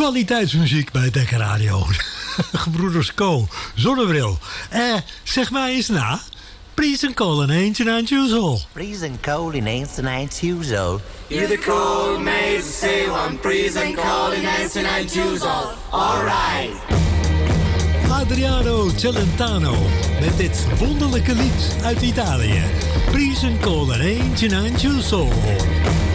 Kwaliteitsmuziek bij Dekker Radio. Gebroeders Co, Zonnebril. Zeg mij eens na. Pries en kool in eentje aan Tjoezel. Pries en kool in eentje aan Tjoezel. You're the cold maze, say one. Pries en kool in eentje aan Tjoezel. Alright. Adriano Celentano met dit wonderlijke lied uit Italië. Pries en kool in eentje aan Tjoezel.